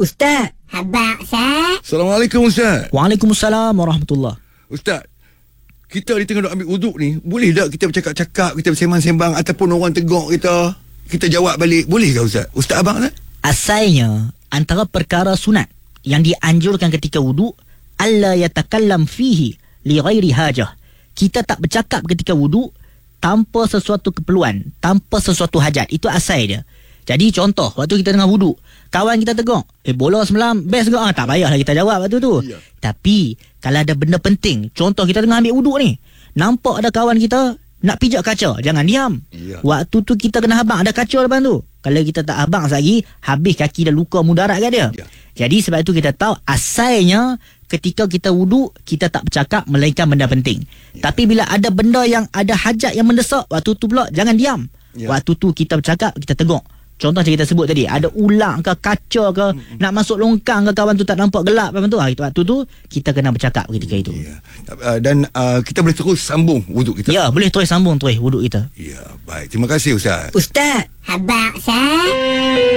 Ustaz. Habaq, Ustaz. Assalamualaikum Ustaz. Waalaikumsalam warahmatullahi. Ustaz, kita di tengah ambil wuduk ni, boleh tak kita bercakap-cakap, kita bersembang-sembang, ataupun orang tegur kita, kita jawab balik, boleh ke Ustaz? Ustaz abang Ustaz? Asalnya antara perkara sunat yang dianjurkan ketika wuduk, alla yatakallam fihi li ghairi hajah. Kita tak bercakap ketika wuduk tanpa sesuatu keperluan, tanpa sesuatu hajat. Itu asal dia. Jadi contoh, waktu kita tengah wuduk, kawan kita tegur, bola semalam best ke? Tak payahlah kita jawab waktu tu. Ya. Tapi kalau ada benda penting, contoh kita tengah ambil wuduk ni, nampak ada kawan kita nak pijak kaca, jangan diam. Ya. Waktu tu kita kena habang, ada kaca depan tu. Kalau kita tak habang lagi, habis kaki dah luka mudarat kat dia. Ya. Jadi sebab itu kita tahu asalnya ketika kita wuduk, kita tak bercakap melainkan benda penting. Ya. Tapi bila ada benda yang ada hajat yang mendesak, waktu tu pula jangan diam. Ya. Waktu tu kita bercakap, kita tegur. Contoh macam kita sebut tadi, ada ulang ke, kaca ke, nak masuk longkang ke, kawan tu tak nampak gelap apa tu. Waktu tu kita kena bercakap ketika itu. Ya. Dan kita boleh terus sambung wuduk kita. Ya, boleh terus sambung terus wuduk kita. Ya, baik. Terima kasih Ustaz. Ustaz. Habaq, Ustaz.